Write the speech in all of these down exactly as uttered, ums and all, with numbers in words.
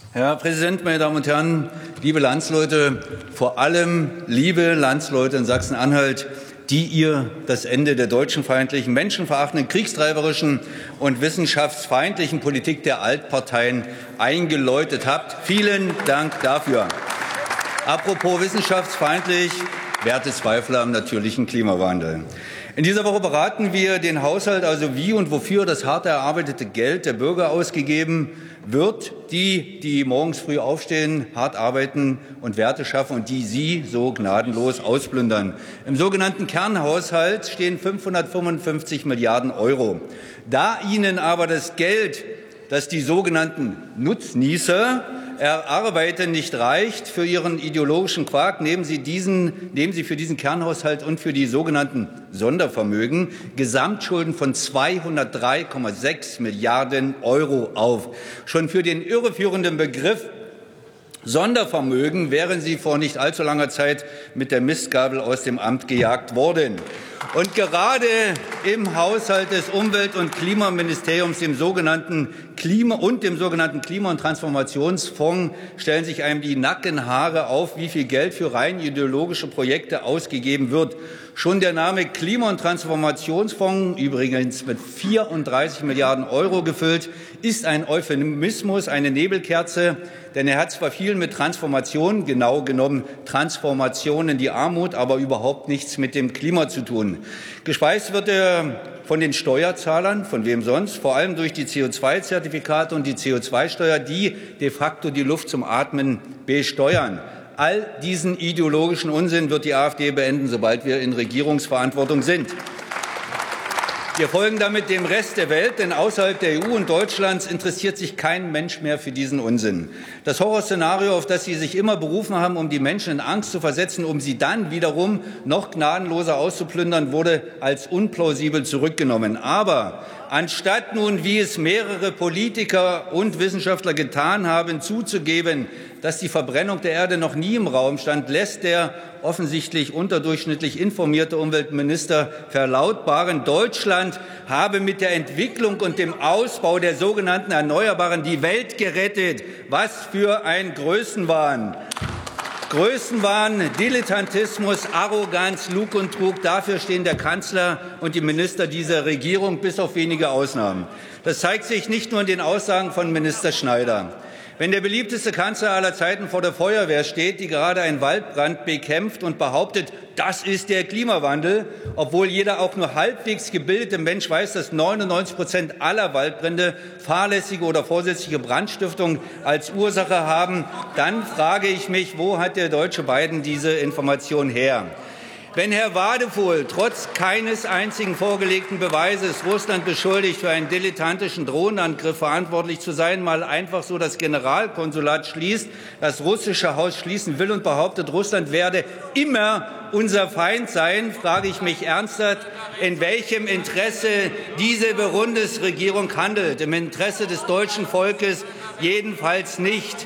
Herr Präsident, meine Damen und Herren, liebe Landsleute, vor allem liebe Landsleute in Sachsen-Anhalt, die ihr das Ende der deutschenfeindlichen, menschenverachtenden, kriegstreiberischen und wissenschaftsfeindlichen Politik der Altparteien eingeläutet habt. Vielen Dank dafür. Apropos wissenschaftsfeindlich, werte Zweifler am natürlichen Klimawandel. In dieser Woche beraten wir den Haushalt, also wie und wofür das hart erarbeitete Geld der Bürger ausgegeben wird, die, die morgens früh aufstehen, hart arbeiten und Werte schaffen und die Sie so gnadenlos ausplündern. Im sogenannten Kernhaushalt stehen fünfhundertfünfundfünfzig Milliarden Euro. Da Ihnen aber das Geld, das die sogenannten Nutznießer erarbeiten, nicht reicht für Ihren ideologischen Quark, nehmen Sie, diesen, nehmen Sie für diesen Kernhaushalt und für die sogenannten Sondervermögen Gesamtschulden von zweihundertdrei Komma sechs Milliarden Euro auf. Schon für den irreführenden Begriff Sondervermögen wären Sie vor nicht allzu langer Zeit mit der Mistgabel aus dem Amt gejagt worden. Und gerade im Haushalt des Umwelt- und Klimaministeriums, dem sogenannten Klima und dem sogenannten Klima- und Transformationsfonds, stellen sich einem die Nackenhaare auf, wie viel Geld für rein ideologische Projekte ausgegeben wird. Schon der Name Klima- und Transformationsfonds, übrigens mit vierunddreißig Milliarden Euro gefüllt, ist ein Euphemismus, eine Nebelkerze, denn er hat zwar viel mit Transformation, genau genommen Transformation in die Armut, aber überhaupt nichts mit dem Klima zu tun. Gespeist wird er von den Steuerzahlern, von wem sonst, vor allem durch die C O zwei Zertifikate und die C O zwei Steuer, die de facto die Luft zum Atmen besteuern. All diesen ideologischen Unsinn wird die AfD beenden, sobald wir in Regierungsverantwortung sind. Wir folgen damit dem Rest der Welt, denn außerhalb der E U und Deutschlands interessiert sich kein Mensch mehr für diesen Unsinn. Das Horrorszenario, auf das Sie sich immer berufen haben, um die Menschen in Angst zu versetzen, um sie dann wiederum noch gnadenloser auszuplündern, wurde als unplausibel zurückgenommen. Aber anstatt nun, wie es mehrere Politiker und Wissenschaftler getan haben, zuzugeben, dass die Verbrennung der Erde noch nie im Raum stand, lässt der offensichtlich unterdurchschnittlich informierte Umweltminister verlautbaren, Deutschland habe mit der Entwicklung und dem Ausbau der sogenannten Erneuerbaren die Welt gerettet. Was für ein Größenwahn! Größenwahn, Dilettantismus, Arroganz, Lug und Trug, dafür stehen der Kanzler und die Minister dieser Regierung, bis auf wenige Ausnahmen. Das zeigt sich nicht nur in den Aussagen von Minister Schneider. Wenn der beliebteste Kanzler aller Zeiten vor der Feuerwehr steht, die gerade einen Waldbrand bekämpft und behauptet, das ist der Klimawandel, obwohl jeder auch nur halbwegs gebildete Mensch weiß, dass neunundneunzig Prozent aller Waldbrände fahrlässige oder vorsätzliche Brandstiftung als Ursache haben, dann frage ich mich, wo hat der deutsche Biden diese Information her? Wenn Herr Wadefuhl trotz keines einzigen vorgelegten Beweises Russland beschuldigt, für einen dilettantischen Drohnenangriff verantwortlich zu sein, mal einfach so das Generalkonsulat schließt, das russische Haus schließen will und behauptet, Russland werde immer unser Feind sein, frage ich mich ernsthaft, in welchem Interesse diese Bundesregierung handelt. Im Interesse des deutschen Volkes jedenfalls nicht.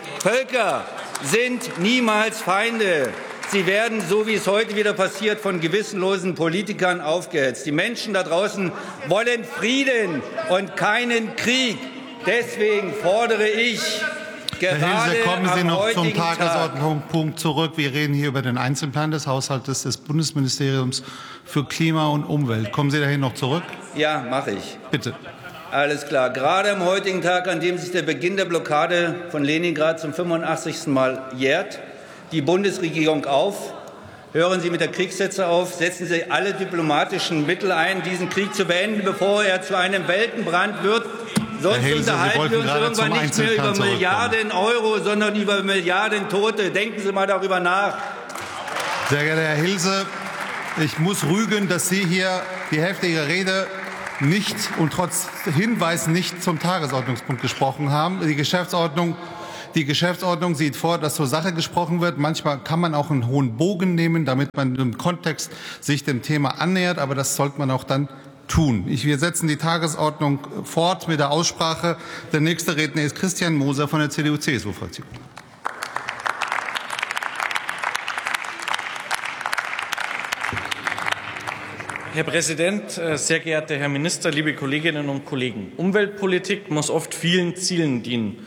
Völker sind niemals Feinde. Sie werden, so wie es heute wieder passiert, von gewissenlosen Politikern aufgehetzt. Die Menschen da draußen wollen Frieden und keinen Krieg. Deswegen fordere ich gerade Herr Hilse, kommen Sie am noch zum heutigen Tag Tagesordnungspunkt zurück. Wir reden hier über den Einzelplan des Haushaltes des Bundesministeriums für Klima und Umwelt. Kommen Sie dahin noch zurück? Ja, mache ich. Bitte. Alles klar. Gerade am heutigen Tag, an dem sich der Beginn der Blockade von Leningrad zum fünfundachtzigsten Mal jährt, die Bundesregierung auf. Hören Sie mit der Kriegshetze auf. Setzen Sie alle diplomatischen Mittel ein, diesen Krieg zu beenden, bevor er zu einem Weltenbrand wird. Sonst Herr Hilse, unterhalten wir uns irgendwann nicht mehr über Milliarden Euro, sondern über Milliarden Tote. Denken Sie mal darüber nach. Sehr geehrter Herr Hilse, ich muss rügen, dass Sie hier die Hälfte Ihrer Rede nicht und trotz Hinweis nicht zum Tagesordnungspunkt gesprochen haben. Die Geschäftsordnung Die Geschäftsordnung sieht vor, dass zur Sache gesprochen wird. Manchmal kann man auch einen hohen Bogen nehmen, damit man im Kontext sich dem Thema annähert. Aber das sollte man auch dann tun. Ich, wir setzen die Tagesordnung fort mit der Aussprache. Der nächste Redner ist Christian Moser von der C D U C S U-Fraktion. Herr Präsident, sehr geehrter Herr Minister, liebe Kolleginnen und Kollegen! Umweltpolitik muss oft vielen Zielen dienen.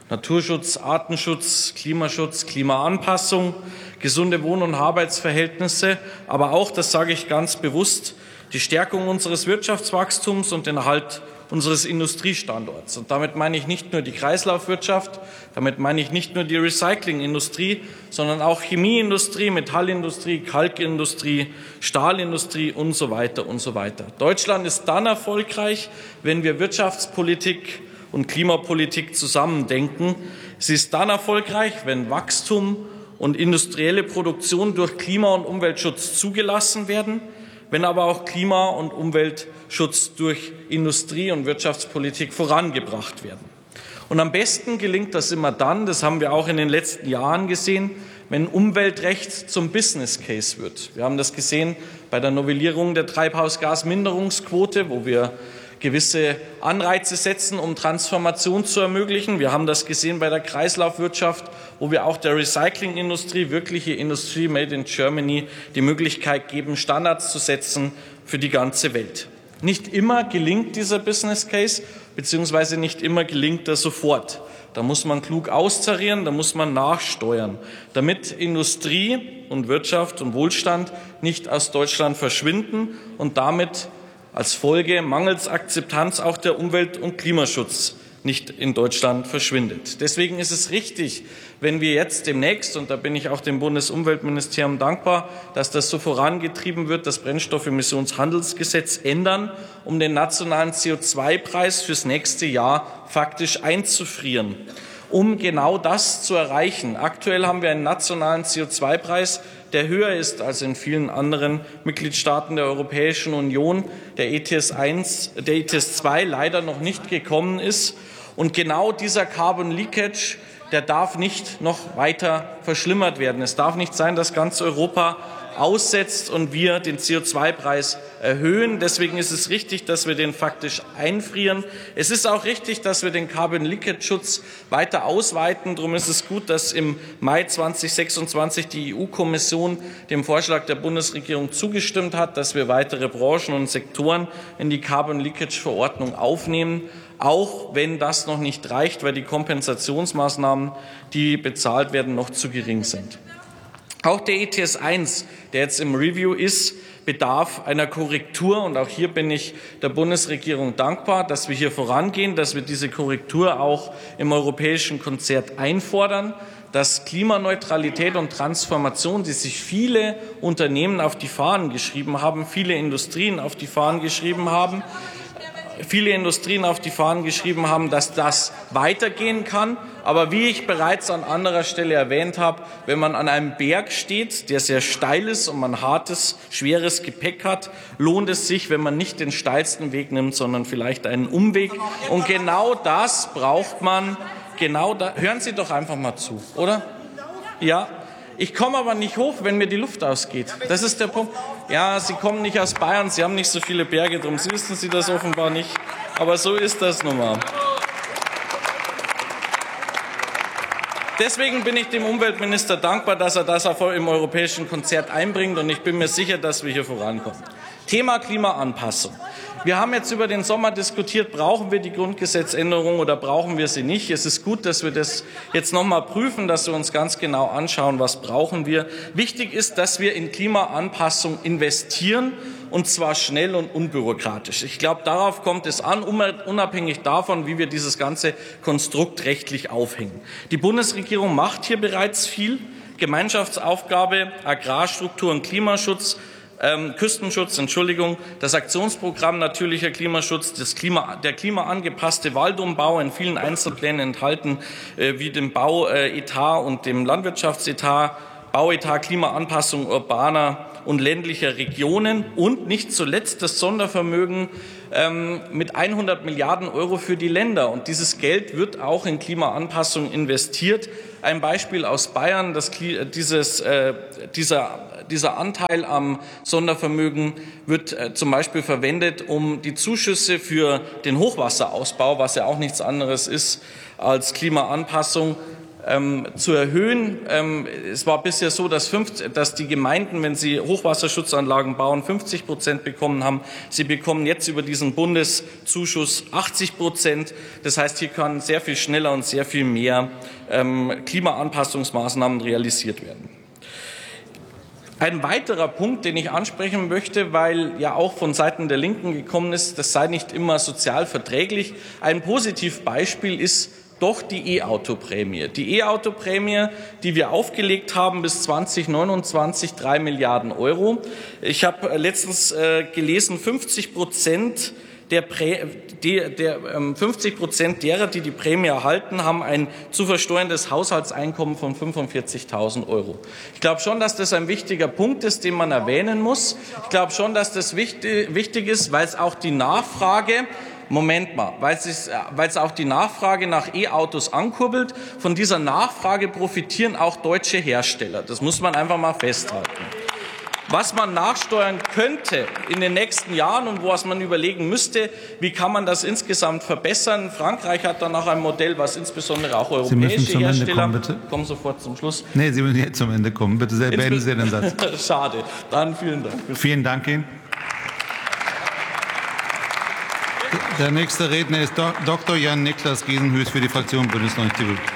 Naturschutz, Artenschutz, Klimaschutz, Klimaanpassung, gesunde Wohn- und Arbeitsverhältnisse, aber auch, das sage ich ganz bewusst, die Stärkung unseres Wirtschaftswachstums und den Erhalt unseres Industriestandorts. Und damit meine ich nicht nur die Kreislaufwirtschaft, damit meine ich nicht nur die Recyclingindustrie, sondern auch Chemieindustrie, Metallindustrie, Kalkindustrie, Stahlindustrie und so weiter und so weiter. Deutschland ist dann erfolgreich, wenn wir Wirtschaftspolitik und Klimapolitik zusammendenken. Sie ist dann erfolgreich, wenn Wachstum und industrielle Produktion durch Klima- und Umweltschutz zugelassen werden, wenn aber auch Klima- und Umweltschutz durch Industrie- und Wirtschaftspolitik vorangebracht werden. Und am besten gelingt das immer dann, das haben wir auch in den letzten Jahren gesehen, wenn Umweltrecht zum Business Case wird. Wir haben das gesehen bei der Novellierung der Treibhausgasminderungsquote, wo wir gewisse Anreize setzen, um Transformation zu ermöglichen. Wir haben das gesehen bei der Kreislaufwirtschaft, wo wir auch der Recyclingindustrie, wirkliche Industrie made in Germany, die Möglichkeit geben, Standards zu setzen für die ganze Welt. Nicht immer gelingt dieser Business Case, beziehungsweise nicht immer gelingt er sofort. Da muss man klug austarieren, da muss man nachsteuern, damit Industrie und Wirtschaft und Wohlstand nicht aus Deutschland verschwinden und damit als Folge mangels Akzeptanz auch der Umwelt- und Klimaschutz nicht in Deutschland verschwindet. Deswegen ist es richtig, wenn wir jetzt demnächst, und da bin ich auch dem Bundesumweltministerium dankbar, dass das so vorangetrieben wird, das Brennstoffemissionshandelsgesetz ändern, um den nationalen C O zwei Preis fürs nächste Jahr faktisch einzufrieren, um genau das zu erreichen. Aktuell haben wir einen nationalen C O zwei Preis, der höher ist als in vielen anderen Mitgliedstaaten der Europäischen Union, der E T S eins, der E T S zwei leider noch nicht gekommen ist. Und genau dieser Carbon Leakage, der darf nicht noch weiter verschlimmert werden. Es darf nicht sein, dass ganz Europa aussetzt und wir den C O zwei Preis erhöhen. Deswegen ist es richtig, dass wir den faktisch einfrieren. Es ist auch richtig, dass wir den Carbon Leakage Schutz weiter ausweiten. Darum ist es gut, dass im Mai zweitausendsechsundzwanzig die E U-Kommission dem Vorschlag der Bundesregierung zugestimmt hat, dass wir weitere Branchen und Sektoren in die Carbon Leakage Verordnung aufnehmen. Auch wenn das noch nicht reicht, weil die Kompensationsmaßnahmen, die bezahlt werden, noch zu gering sind. Auch der E T S eins, der jetzt im Review ist, bedarf einer Korrektur. Und auch hier bin ich der Bundesregierung dankbar, dass wir hier vorangehen, dass wir diese Korrektur auch im europäischen Konzert einfordern, dass Klimaneutralität und Transformation, die sich viele Unternehmen auf die Fahnen geschrieben haben, viele Industrien auf die Fahnen geschrieben haben, viele Industrien auf die Fahnen geschrieben haben, dass das weitergehen kann. Aber wie ich bereits an anderer Stelle erwähnt habe, wenn man an einem Berg steht, der sehr steil ist und man hartes, schweres Gepäck hat, lohnt es sich, wenn man nicht den steilsten Weg nimmt, sondern vielleicht einen Umweg. Und genau das braucht man. Genau da. Hören Sie doch einfach mal zu, oder? Ja. Ich komme aber nicht hoch, wenn mir die Luft ausgeht. Das ist der Punkt. Ja, Sie kommen nicht aus Bayern, Sie haben nicht so viele Berge, darum wissen Sie das offenbar nicht. Aber so ist das nun mal. Deswegen bin ich dem Umweltminister dankbar, dass er das auch im europäischen Konzert einbringt, und ich bin mir sicher, dass wir hier vorankommen. Thema Klimaanpassung. Wir haben jetzt über den Sommer diskutiert, brauchen wir die Grundgesetzänderung oder brauchen wir sie nicht. Es ist gut, dass wir das jetzt noch mal prüfen, dass wir uns ganz genau anschauen, was brauchen wir. Wichtig ist, dass wir in Klimaanpassung investieren, und zwar schnell und unbürokratisch. Ich glaube, darauf kommt es an, unabhängig davon, wie wir dieses ganze Konstrukt rechtlich aufhängen. Die Bundesregierung macht hier bereits viel. Gemeinschaftsaufgabe, Agrarstruktur und Klimaschutz, Ähm, Küstenschutz, Entschuldigung, das Aktionsprogramm natürlicher Klimaschutz, das Klima, der klimaangepasste Waldumbau, in vielen Einzelplänen enthalten, äh, wie dem Bauetat und dem Landwirtschaftsetat, Bauetat, Klimaanpassung urbaner und ländlicher Regionen und nicht zuletzt das Sondervermögen ähm, mit hundert Milliarden Euro für die Länder. Und dieses Geld wird auch in Klimaanpassung investiert. Ein Beispiel aus Bayern, das, dieses, äh, dieser Dieser Anteil am Sondervermögen wird äh, zum Beispiel verwendet, um die Zuschüsse für den Hochwasserausbau, was ja auch nichts anderes ist als Klimaanpassung, ähm, zu erhöhen. Ähm, es war bisher so, dass, fünfzig, dass die Gemeinden, wenn sie Hochwasserschutzanlagen bauen, fünfzig Prozent bekommen haben. Sie bekommen jetzt über diesen Bundeszuschuss achtzig Prozent. Das heißt, hier kann sehr viel schneller und sehr viel mehr ähm, Klimaanpassungsmaßnahmen realisiert werden. Ein weiterer Punkt, den ich ansprechen möchte, weil ja auch von Seiten der Linken gekommen ist, das sei nicht immer sozial verträglich. Ein Positivbeispiel ist doch die E-Auto-Prämie. Die E-Auto-Prämie, die wir aufgelegt haben bis zweitausendneunundzwanzig, drei Milliarden Euro. Ich habe letztens äh, gelesen, fünfzig Prozent der, Prä der, der ähm, fünfzig Prozent derer, die die Prämie erhalten, haben ein zu versteuerndes Haushaltseinkommen von fünfundvierzigtausend Euro. Ich glaube schon, dass das ein wichtiger Punkt ist, den man erwähnen muss. Ich glaube schon, dass das wichtig, wichtig ist, weil es auch die Nachfrage Moment mal, weil es, weil es auch die Nachfrage nach E-Autos ankurbelt. Von dieser Nachfrage profitieren auch deutsche Hersteller. Das muss man einfach mal festhalten. Was man nachsteuern könnte in den nächsten Jahren und was man überlegen müsste, wie kann man das insgesamt verbessern. Frankreich hat dann auch ein Modell, was insbesondere auch europäische Sie müssen zum Hersteller... Ende kommen, bitte. Komm sofort zum Schluss. Nee, Sie müssen jetzt zum Ende kommen. Bitte beenden Sie den Satz. Schade. Dann vielen Dank. Vielen Dank Ihnen. Der nächste Redner ist Doktor Jan-Niklas Giesenhüß für die Fraktion Bündnis neunzig Die Grünen.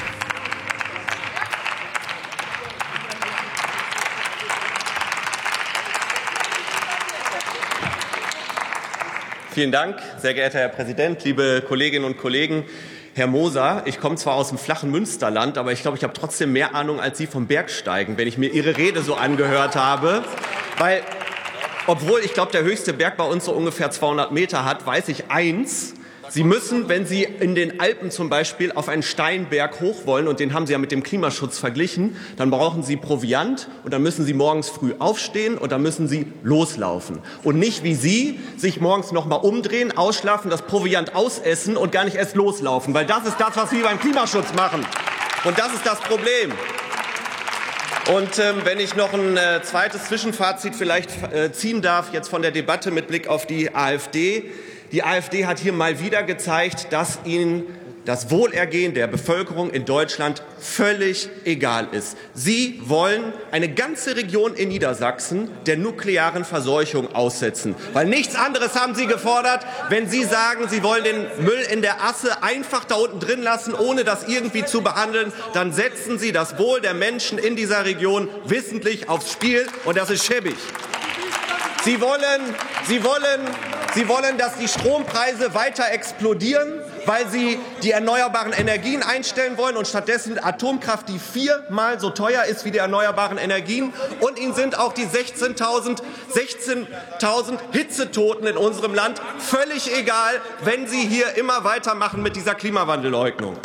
Vielen Dank, sehr geehrter Herr Präsident, liebe Kolleginnen und Kollegen. Herr Moser, ich komme zwar aus dem flachen Münsterland, aber ich glaube, ich habe trotzdem mehr Ahnung als Sie vom Bergsteigen, wenn ich mir Ihre Rede so angehört habe. Weil, obwohl ich glaube, der höchste Berg bei uns so ungefähr zweihundert Meter hat, weiß ich eins: Sie müssen, wenn Sie in den Alpen zum Beispiel auf einen Steinberg hoch wollen, und den haben Sie ja mit dem Klimaschutz verglichen, dann brauchen Sie Proviant und dann müssen Sie morgens früh aufstehen und dann müssen Sie loslaufen. Und nicht wie Sie sich morgens noch mal umdrehen, ausschlafen, das Proviant ausessen und gar nicht erst loslaufen. Weil das ist das, was Sie beim Klimaschutz machen. Und das ist das Problem. Und ähm, wenn ich noch ein äh, zweites Zwischenfazit vielleicht äh, ziehen darf, jetzt von der Debatte mit Blick auf die AfD. Die AfD hat hier mal wieder gezeigt, dass ihnen das Wohlergehen der Bevölkerung in Deutschland völlig egal ist. Sie wollen eine ganze Region in Niedersachsen der nuklearen Verseuchung aussetzen. Weil nichts anderes haben Sie gefordert, wenn Sie sagen, Sie wollen den Müll in der Asse einfach da unten drin lassen, ohne das irgendwie zu behandeln, dann setzen Sie das Wohl der Menschen in dieser Region wissentlich aufs Spiel, und das ist schäbig. Sie wollen, Sie wollen, Sie wollen, dass die Strompreise weiter explodieren, weil Sie die erneuerbaren Energien einstellen wollen und stattdessen Atomkraft, die viermal so teuer ist wie die erneuerbaren Energien. Und Ihnen sind auch die sechzehntausend Hitzetoten in unserem Land völlig egal, wenn Sie hier immer weitermachen mit dieser Klimawandelleugnung.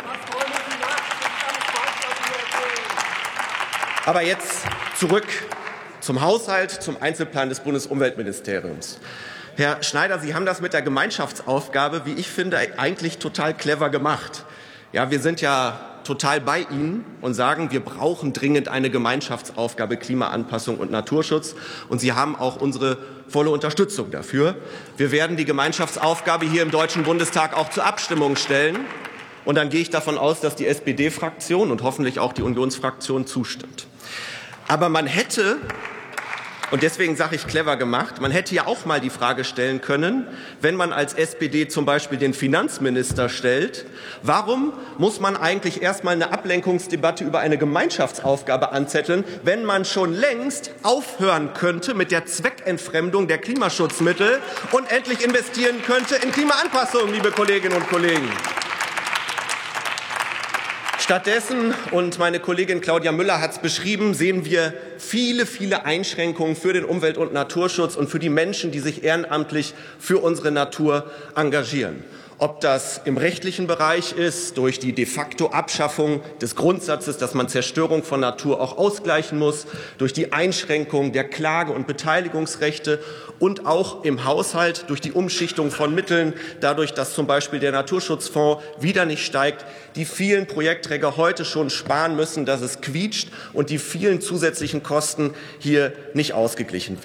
Aber jetzt zurück zum Haushalt, zum Einzelplan des Bundesumweltministeriums. Herr Schneider, Sie haben das mit der Gemeinschaftsaufgabe, wie ich finde, eigentlich total clever gemacht. Ja, wir sind ja total bei Ihnen und sagen, wir brauchen dringend eine Gemeinschaftsaufgabe Klimaanpassung und Naturschutz. Und Sie haben auch unsere volle Unterstützung dafür. Wir werden die Gemeinschaftsaufgabe hier im Deutschen Bundestag auch zur Abstimmung stellen. Und dann gehe ich davon aus, dass die S P D-Fraktion und hoffentlich auch die Unionsfraktion zustimmt. Aber man hätte, und deswegen sage ich clever gemacht, man hätte ja auch mal die Frage stellen können, wenn man als S P D zum Beispiel den Finanzminister stellt, warum muss man eigentlich erst mal eine Ablenkungsdebatte über eine Gemeinschaftsaufgabe anzetteln, wenn man schon längst aufhören könnte mit der Zweckentfremdung der Klimaschutzmittel und endlich investieren könnte in Klimaanpassung, liebe Kolleginnen und Kollegen. Stattdessen, und meine Kollegin Claudia Müller hat es beschrieben, sehen wir viele, viele Einschränkungen für den Umwelt- und Naturschutz und für die Menschen, die sich ehrenamtlich für unsere Natur engagieren. Ob das im rechtlichen Bereich ist, durch die de facto Abschaffung des Grundsatzes, dass man Zerstörung von Natur auch ausgleichen muss, durch die Einschränkung der Klage- und Beteiligungsrechte und auch im Haushalt durch die Umschichtung von Mitteln, dadurch, dass zum Beispiel der Naturschutzfonds wieder nicht steigt, die vielen Projektträger heute schon sparen müssen, dass es quietscht und die vielen zusätzlichen Kosten hier nicht ausgeglichen